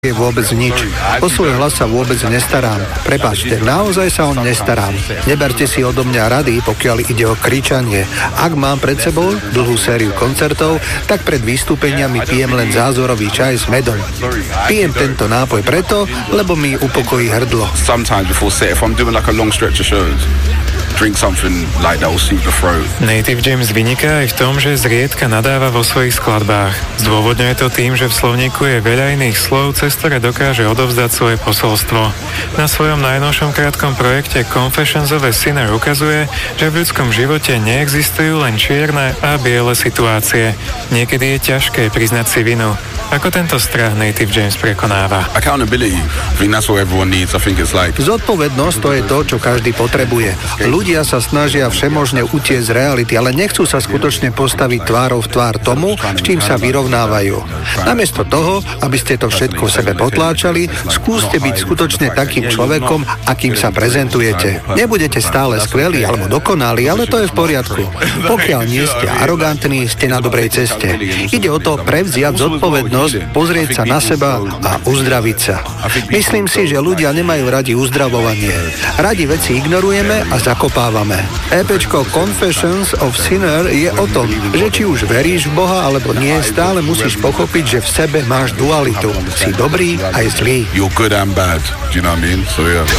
je vôbec nič. O svoj hlas sa vôbec nestarám. Prepáčte, naozaj sa on nestarám. Neberte si odo mňa rady, pokiaľ ide o kričanie. Ak mám pred sebou dlhú sériu koncertov, tak pred vystúpeniami pijem len zázorový čaj s medom. Pijem tento nápoj preto, lebo mi upokojí hrdlo. Sometimes before set, if I'm doing like a long stretch of shows, drink something like that will soothe the throat. Native James vyniká aj v tom, že zriedka nadáva vo svojich skladbách. Zdôvodňuje to tým, že v slovníku je veľa iných slov, cez ktoré dokáže odovzdať svoje posolstvo. Na svojom najnovšom krátkom projekte Confessions of a Sinner ukazuje, že v ľudskom živote neexistujú len čierne a biele situácie. Niekedy je ťažké priznať si vinu. Ako tento strach Native James prekonáva? Accountability, I think that's what everyone needs. I think it's like... Zodpovednosť to je to, čo každý potrebuje. Ľudia sa snažia všemožne utiecť z reality, ale nechcú sa skutočne postaviť tvárou v tvár tomu, s čím sa vyrovnávajú. Namiesto toho, aby ste to všetko v sebe potláčali, skúste byť skutočne takým človekom, akým sa prezentujete. Nebudete stále skvelí alebo dokonalí, ale to je v poriadku. Pokiaľ nie ste arogantní, ste na dobrej ceste. Ide o to prevziať zodpovednosť, pozrieť sa na seba a uzdraviť sa. Myslím si, že ľudia nemajú radi uzdravovanie. Radi veci ignorujeme a zakopávame. EPčko Confessions of Sinner je o tom, že či už veríš v Boha alebo nie, stále musíš pochopiť, že v sebe máš dualitu. Si dobrý aj zlý. You're good and bad. Do you know what I mean? So yeah.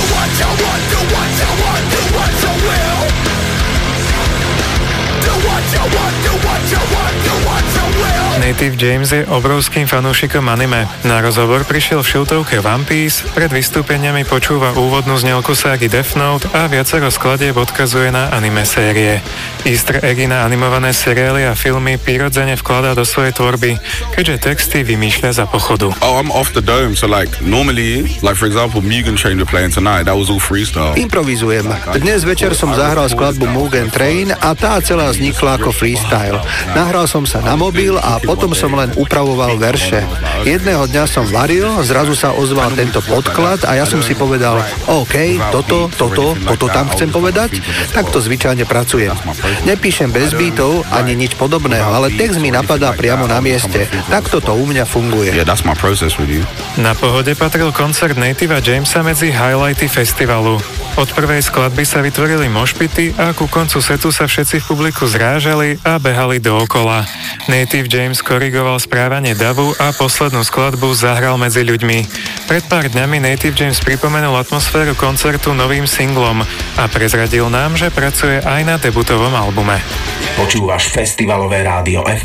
Native James je obrovským fanúšikom anime. Na rozhovor prišiel v šiltovke One Piece, pred vystúpeniami počúva úvodnú znelku ságy Death Note a viacero skladieb odkazuje na anime série. Easter eggy na animované seriály a filmy prirodzene vkladá do svojej tvorby, keďže texty vymýšľa za pochodu. Oh, I'm off the dome, so like normally, like for example, Mugen Train we're playing tonight, that was all freestyle. Improvizujem. Dnes večer som zahral skladbu Mugen Train a tá celá vznikla ako freestyle. Nahral som sa na mobil a potom som len upravoval verše. Jedného dňa som varil, zrazu sa ozval tento podklad a ja som si povedal, OK, toto tam chcem povedať, tak to zvyčajne pracujem. Nepíšem bez beatov ani nič podobného, ale text mi napadá priamo na mieste. Takto to u mňa funguje. Na Pohode patril koncert Nativa Jamesa medzi highlighty festivalu. Od prvej skladby sa vytvorili mošpity a ku koncu setu sa všetci v publiku zrážali a behali dookola. Native James korigoval správanie davu a poslednú skladbu zahral medzi ľuďmi. Pred pár dňami Native James pripomenul atmosféru koncertu novým singlom a prezradil nám, že pracuje aj na debutovom albume. Počúvaš Festivalové rádio F